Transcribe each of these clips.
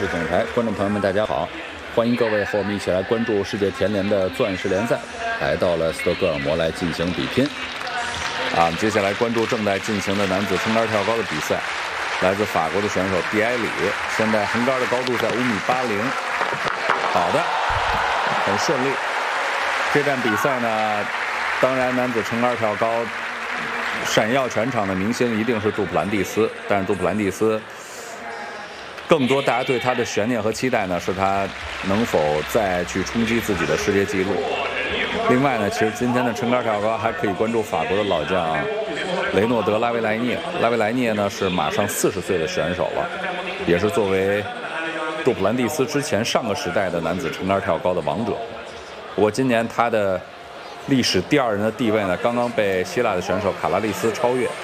是总裁，观众朋友们，大家好，欢迎各位和我们一起来关注世界田联的钻石联赛，来到了斯德哥尔摩来进行比拼。接下来关注正在进行的男子撑杆跳高的比赛，来自法国的选手蒂埃里，现在横杆的高度在5.80米，好的，很顺利。这站比赛呢，当然男子撑杆跳高闪耀全场的明星一定是杜普兰蒂斯，但是杜普兰蒂斯更多大家对他的悬念和期待呢，是他能否再去冲击自己的世界纪录。另外呢，其实今天的撑杆跳高还可以关注法国的老将雷诺德·拉维莱涅。拉维莱涅呢是马上40岁的选手了，也是作为杜普兰蒂斯之前上个时代的男子撑杆跳高的王者。不过今年他的历史第2人的地位呢，刚刚被希腊的选手卡拉利斯超越。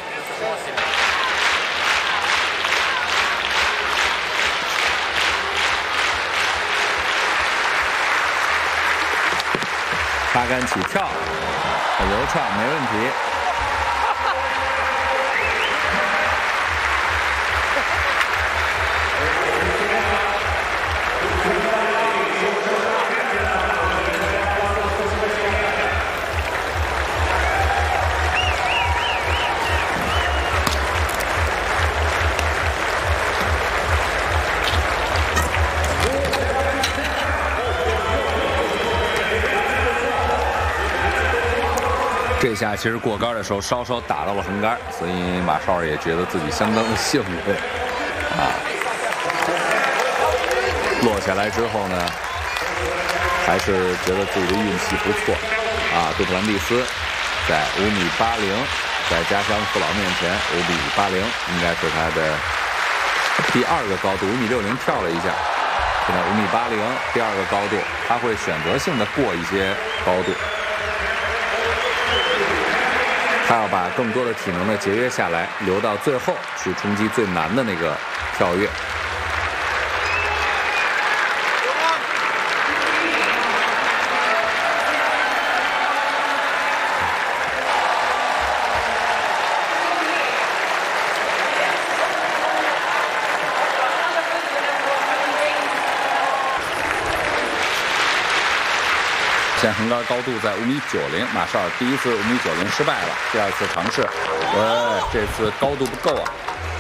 插杆起跳，很流畅，没问题。这下其实过杆的时候稍稍打到了横杆，所以马少也觉得自己相当的幸运落下来之后呢，还是觉得自己的运气不错杜普兰蒂斯在5.80米，在家乡父老面前5.80米应该是他的第2个高度，5.60米跳了一下，现在5.80米第2个高度，他会选择性的过一些高度。他要把更多的体能的节约下来，留到最后去冲击最难的那个跳跃。现在横杆高度在5.90米，马绍尔第1次5.90米失败了，第2次尝试，这次高度不够啊。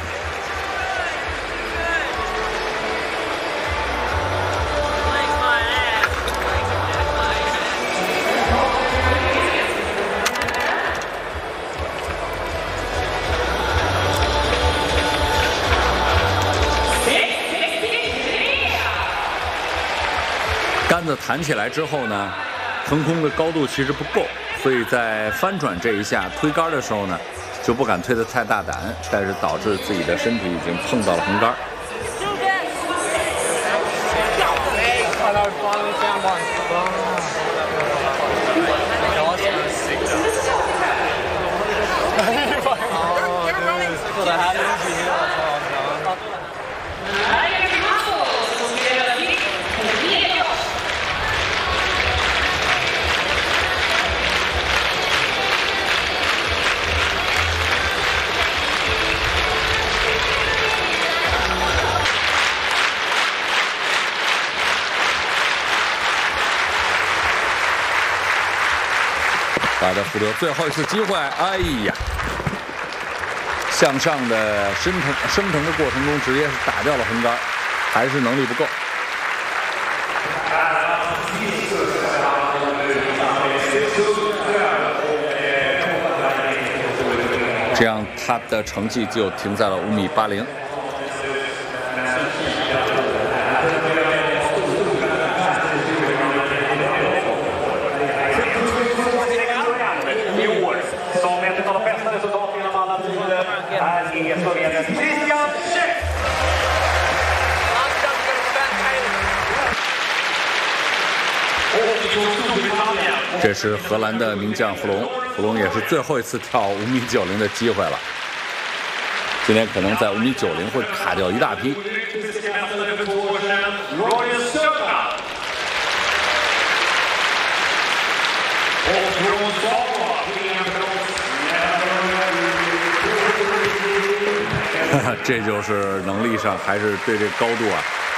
杆子弹起来之后呢，腾空的高度其实不够，所以在翻转这一下推杆的时候呢，就不敢推得太大胆，但是导致自己的身体已经碰到了横杆。把他扶留最后一次机会，哎呀，向上的升腾的过程中，直接是打掉了横杆，还是能力不够。这样他的成绩就停在了5.80米。这是荷兰的名将弗隆也是最后一次跳5.90米的机会了。今天可能在5.90米会卡掉一大批。这就是能力上还是对这高度啊